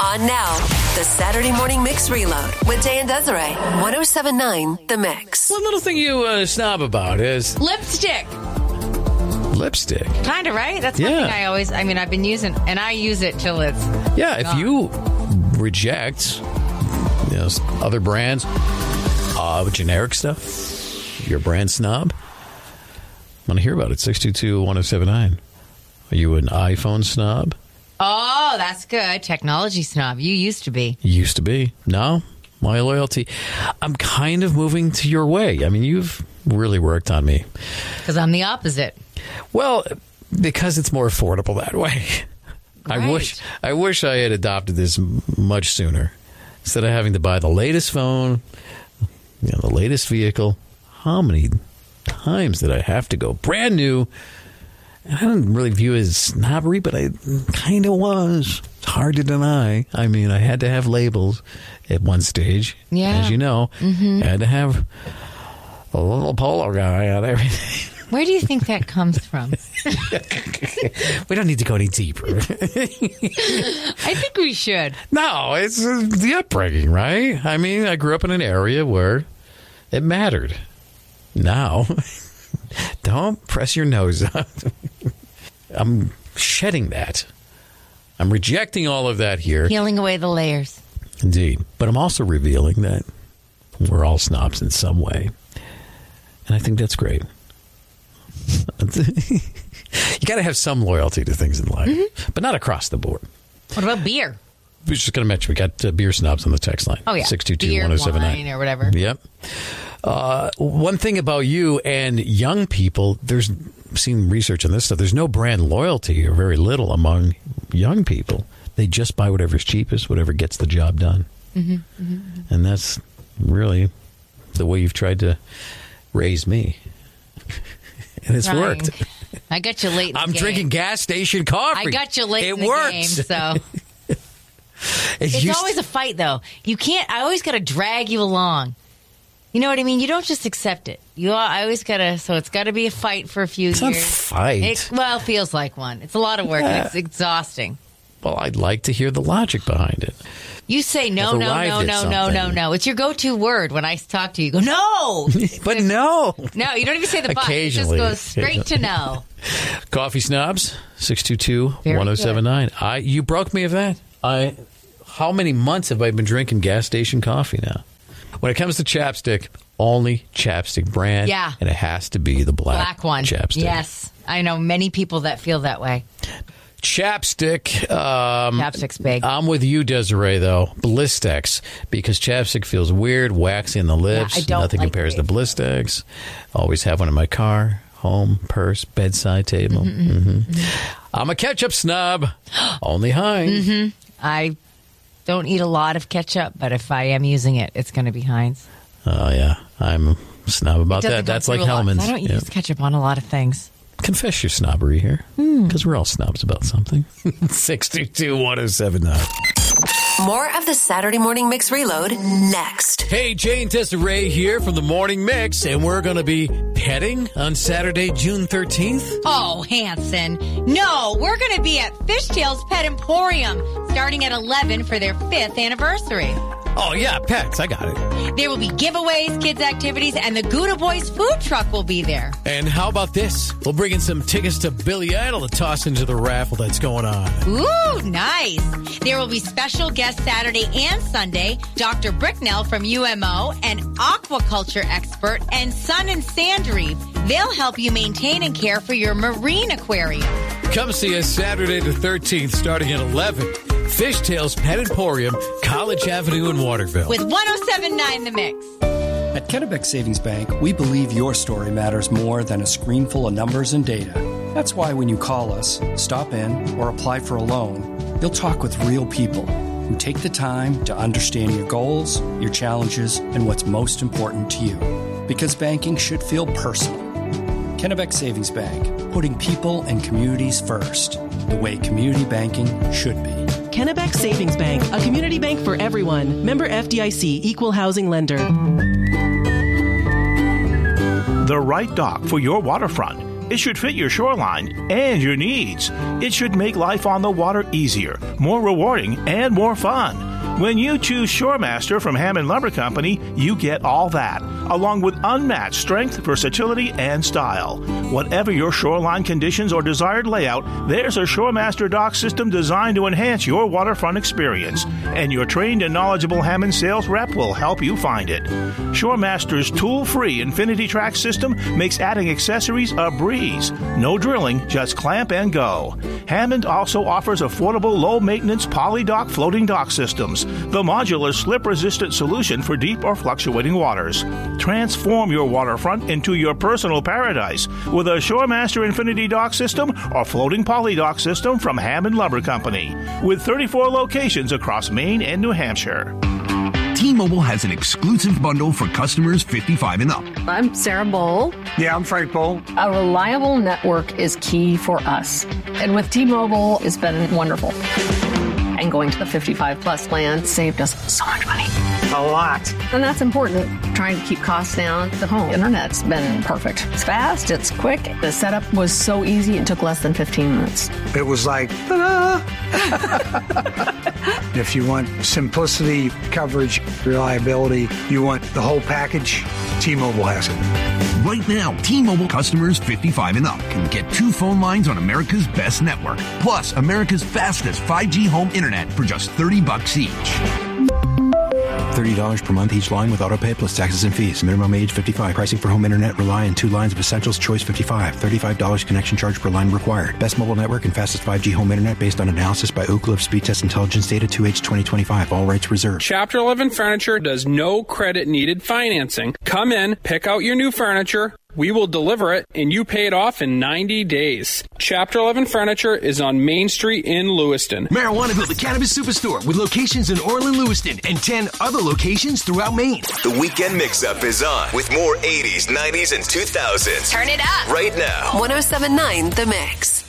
On now, the Saturday Morning Mix Reload with Jay and Desiree. 107.9 The Mix. One little thing you snob about is Lipstick. lipstick. Kind of, right? That's one thing I've been using, and I use it till it's Yeah, gone. if you reject other brands, generic stuff, you're a brand snob, I want to hear about it. 622-1079. Are you an iPhone snob? Oh, that's good. Technology snob. You used to be. Used to be. No, my loyalty. I'm kind of moving to your way. I mean, you've really worked on me. Because I'm the opposite. Well, because it's more affordable that way. Right. I wish I had adopted this much sooner. Instead of having to buy the latest phone, the latest vehicle. How many times did I have to go brand new? I didn't really view it as snobbery, but I kind of was. It's hard to deny. I mean, I had to have labels at one stage. Yeah. As you know. I had to have a little polo guy on everything. Where do you think that comes from? We don't need to go any deeper. I think we should. No, it's the upbringing, right? I mean, I grew up in an area where it mattered. Now, don't press your nose up. I'm shedding that. I'm rejecting all of that here. Peeling away the layers. Indeed. But I'm also revealing that we're all snobs in some way. And I think that's great. You got to have some loyalty to things in life, but not across the board. What about beer? We're just going to mention we got beer snobs on the text line. Oh, yeah. 622-1079. Beer, wine, or whatever. Yep. One thing about you and young people, there's seen research on this stuff. There's no brand loyalty or very little among young people. They just buy whatever's cheapest, whatever gets the job done. And that's really the way you've tried to raise me. And it's worked. I got you late in the I'm game. drinking gas station coffee. I got you late in the works. game, so... It's always a fight, though. You can't... I always got to drag you along. You know what I mean? You don't just accept it. I always got to... So it's got to be a fight for a few years. It's not a fight. It feels like one. It's a lot of work. And it's exhausting. Well, I'd like to hear the logic behind it. You say no. It's your go-to word when I talk to you. You go, no! But no. No, you don't even say the but. It just Occasionally. goes straight to no. Coffee snobs, 622-1079. You broke me of that. How many months have I been drinking gas station coffee now? When it comes to chapstick, only chapstick brand. Yeah. And it has to be the black one. Chapstick. Yes. I know many people that feel that way. Chapstick. Chapstick's big. I'm with you, Desiree, though. Blistex. Because chapstick feels weird, waxy in the lips. Yeah, I don't Nothing like compares it. to Blistex. Always have one in my car, home, purse, bedside table. I'm a ketchup snob. Only Heinz. I don't eat a lot of ketchup, but if I am using it, it's going to be Heinz. Oh, yeah. I'm a snob about that. That's like Hellman's. I don't use ketchup on a lot of things. Confess your snobbery here, because we're all snobs about something. 622-1079. More of the Saturday Morning Mix Reload next. Hey, Jay and Desiree here from the Morning Mix, and we're going to be petting on Saturday, June 13th. Oh, Hanson. No, we're going to be at Fishtails Pet Emporium starting at 11 for their 5th anniversary. Oh, yeah, pets. I got it. There will be giveaways, kids' activities, and the Gouda Boys food truck will be there. And how about this? We'll bring in some tickets to Billy Idol to toss into the raffle that's going on. Ooh, nice. There will be special guests Saturday and Sunday, Dr. Bricknell from UMO, an aquaculture expert, and Sun and Sandreeve. They'll help you maintain and care for your marine aquarium. Come see us Saturday the 13th starting at 11. Fishtails Pet Emporium, College Avenue in Waterville. With 107.9 The Mix. At Kennebec Savings Bank, we believe your story matters more than a screen full of numbers and data. That's why when you call us, stop in, or apply for a loan, you'll talk with real people who take the time to understand your goals, your challenges, and what's most important to you. Because banking should feel personal. Kennebec Savings Bank, putting people and communities first, the way community banking should be. Kennebec Savings Bank, a community bank for everyone. Member FDIC, Equal Housing Lender. The right dock for your waterfront. It should fit your shoreline and your needs. It should make life on the water easier, more rewarding, and more fun. When you choose ShoreMaster from Hammond Lumber Company, you get all that, along with unmatched strength, versatility, and style. Whatever your shoreline conditions or desired layout, there's a ShoreMaster dock system designed to enhance your waterfront experience, and your trained and knowledgeable Hammond sales rep will help you find it. ShoreMaster's tool-free Infinity Track system makes adding accessories a breeze. No drilling, just clamp and go. Hammond also offers affordable, low-maintenance poly-dock floating dock systems, the modular slip-resistant solution for deep or fluctuating waters. Transform your waterfront into your personal paradise with a ShoreMaster Infinity Dock System or floating poly dock system from Hammond Lumber Company, with 34 locations across Maine and New Hampshire. T-Mobile has an exclusive bundle for customers 55 and up. I'm Sarah Bowl. Yeah, I'm Frank Bowl. A reliable network is key for us. And with T-Mobile, it's been wonderful. And going to the 55 plus plan saved us so much money. A lot. And that's important. Trying to keep costs down. The home internet's been perfect. It's fast, it's quick. The setup was so easy, it took less than 15 minutes. It was like, ta-da! If you want simplicity, coverage, reliability, you want the whole package, T-Mobile has it. Right now, T-Mobile customers 55 and up can get 2 phone lines on America's best network, plus America's fastest 5G home internet for just $30 each. $30 per month each line with autopay plus taxes and fees. Minimum age 55. Pricing for home internet rely on 2 lines of essentials. Choice 55. $35 connection charge per line required. Best mobile network and fastest 5G home internet based on analysis by Ookla of Speed Test Intelligence data 2H 2025. All rights reserved. Chapter 11 Furniture does no credit needed financing. Come in, pick out your new furniture. We will deliver it, and you pay it off in 90 days. Chapter 11 Furniture is on Main Street in Lewiston. Marijuana built a cannabis superstore with locations in Orland, Lewiston, and 10 other locations throughout Maine. The Weekend Mix-Up is on with more 80s, 90s, and 2000s. Turn it up right now. 107.9 The Mix.